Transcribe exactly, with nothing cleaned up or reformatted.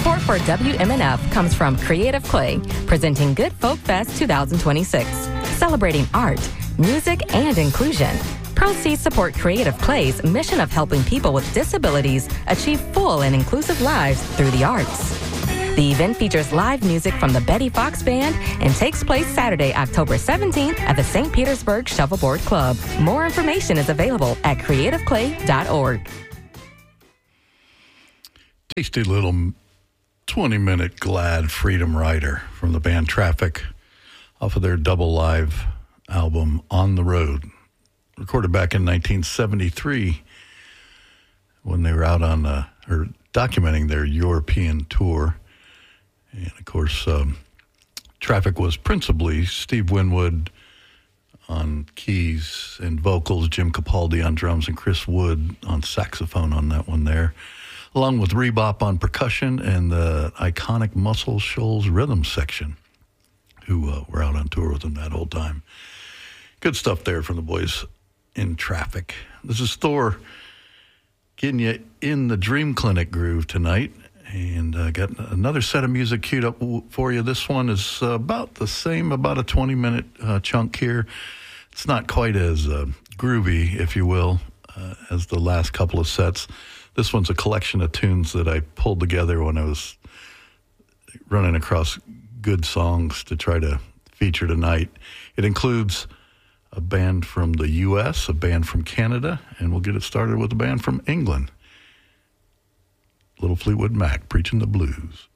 Support for W M N F comes from Creative Clay, presenting Good Folk Fest twenty twenty-six, celebrating art, music, and inclusion. Proceeds support Creative Clay's mission of helping people with disabilities achieve full and inclusive lives through the arts. The event features live music from the Betty Fox Band and takes place Saturday, October seventeenth at the Saint Petersburg Shuffleboard Club. More information is available at creative clay dot org. Tasty little twenty-minute Glad Freedom Rider from the band Traffic off of their double live album On the Road, recorded back in nineteen seventy-three when they were out on, uh, or documenting their European tour. And, of course, um, Traffic was principally Steve Winwood on keys and vocals, Jim Capaldi on drums, and Chris Wood on saxophone on that one there, along with Rebop on percussion and the iconic Muscle Shoals rhythm section, who uh, were out on tour with them that whole time. Good stuff there from the boys in Traffic. This is Thor getting you in the Dream Clinic groove tonight. And uh, got another set of music queued up for you. This one is uh, about the same, about a twenty-minute uh, chunk here. It's not quite as uh, groovy, if you will, uh, as the last couple of sets. This one's a collection of tunes that I pulled together when I was running across good songs to try to feature tonight. It includes a band from the U S, a band from Canada, and we'll get it started with a band from England. Little Fleetwood Mac, Preaching the Blues.